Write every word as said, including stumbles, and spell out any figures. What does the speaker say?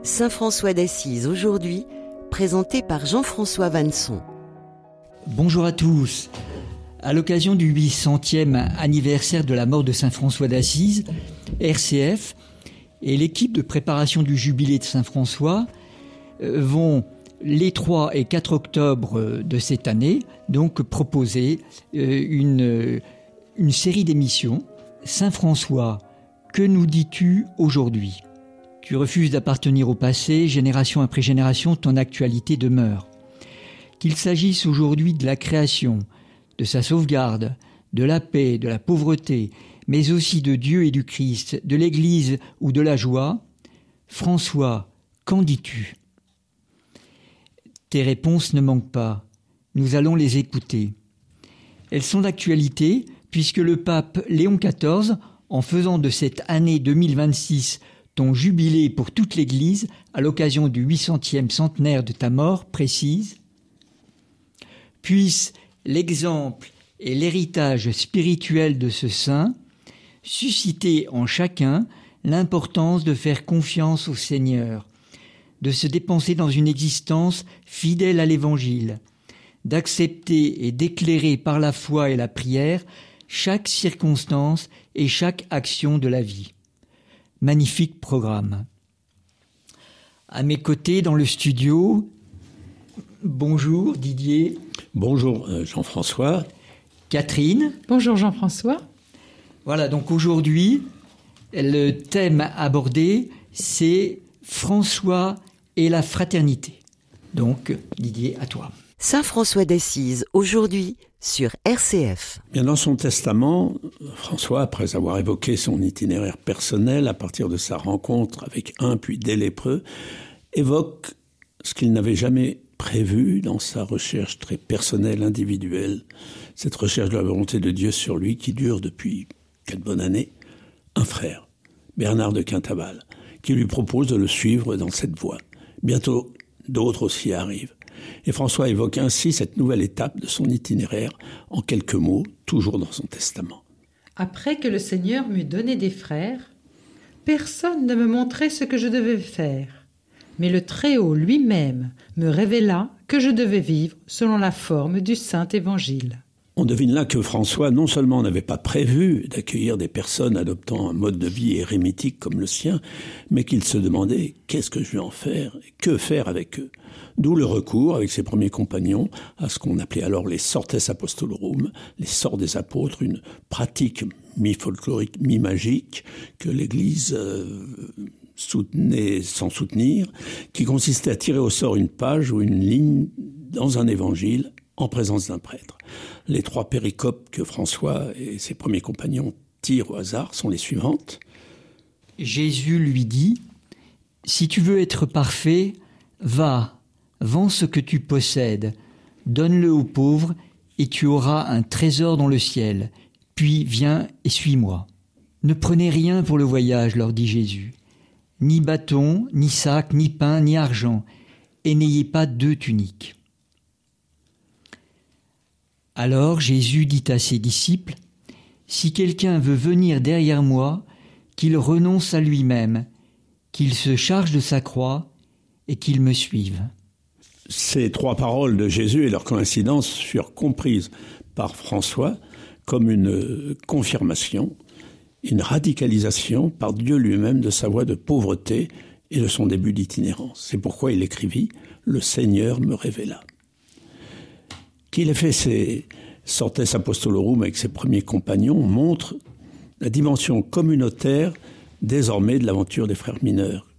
Saint François d'Assise aujourd'hui, présenté par Jean-François Vanson. Bonjour à tous. À l'occasion du huit centième anniversaire de la mort de Saint François d'Assise, R C F et l'équipe de préparation du jubilé de Saint François vont les trois et quatre octobre de cette année donc proposer une, une série d'émissions. Saint François, que nous dis-tu aujourd'hui ? Tu refuses d'appartenir au passé, génération après génération, ton actualité demeure. Qu'il s'agisse aujourd'hui de la création, de sa sauvegarde, de la paix, de la pauvreté, mais aussi de Dieu et du Christ, de l'Église ou de la joie, François, qu'en dis-tu ? Tes réponses ne manquent pas. Nous allons les écouter. Elles sont d'actualité puisque le pape Léon quatorze, en faisant de cette année deux mille vingt-six ton jubilé pour toute l'Église à l'occasion du huit centième centenaire de ta mort, précise « Puisse l'exemple et l'héritage spirituel de ce saint susciter en chacun l'importance de faire confiance au Seigneur, de se dépenser dans une existence fidèle à l'Évangile, d'accepter et d'éclairer par la foi et la prière chaque circonstance et chaque action de la vie. » Magnifique programme. À mes côtés dans le studio, bonjour Didier. Bonjour Jean-François. Catherine. Bonjour Jean-François. Voilà, donc aujourd'hui, le thème abordé, c'est François et la fraternité. Donc, Didier, à toi. Saint François d'Assise, aujourd'hui, sur R C F. Bien, dans son testament, François, après avoir évoqué son itinéraire personnel à partir de sa rencontre avec un puis des lépreux, évoque ce qu'il n'avait jamais prévu dans sa recherche très personnelle, individuelle, cette recherche de la volonté de Dieu sur lui qui dure depuis quatre bonnes années, un frère, Bernard de Quintaval, qui lui propose de le suivre dans cette voie. Bientôt, d'autres aussi arrivent. Et François évoque ainsi cette nouvelle étape de son itinéraire en quelques mots, toujours dans son testament. Après que le Seigneur m'eut donné des frères, personne ne me montrait ce que je devais faire, mais le Très-Haut lui-même me révéla que je devais vivre selon la forme du Saint Évangile. On devine là que François non seulement n'avait pas prévu d'accueillir des personnes adoptant un mode de vie érémitique comme le sien, mais qu'il se demandait « qu'est-ce que je vais en faire ? Que faire avec eux ?» D'où le recours, avec ses premiers compagnons, à ce qu'on appelait alors les sortes apostolorum, les sorts des apôtres, une pratique mi-folklorique, mi-magique que l'Église euh, soutenait sans soutenir, qui consistait à tirer au sort une page ou une ligne dans un évangile en présence d'un prêtre. Les trois péricopes que François et ses premiers compagnons tirent au hasard sont les suivantes. Jésus lui dit « Si tu veux être parfait, va, vends ce que tu possèdes, donne-le aux pauvres et tu auras un trésor dans le ciel. Puis viens et suis-moi. » Ne prenez rien pour le voyage, leur dit Jésus. Ni bâton, ni sac, ni pain, ni argent, et n'ayez pas deux tuniques. Alors Jésus dit à ses disciples, « Si quelqu'un veut venir derrière moi, qu'il renonce à lui-même, qu'il se charge de sa croix et qu'il me suive. » Ces trois paroles de Jésus et leur coïncidence furent comprises par François comme une confirmation, une radicalisation par Dieu lui-même de sa voie de pauvreté et de son début d'itinérance. C'est pourquoi il écrivit « Le Seigneur me révéla ». Qu'il ait fait ses sortes apostolorum avec ses premiers compagnons montre la dimension communautaire désormais de l'aventure des frères mineurs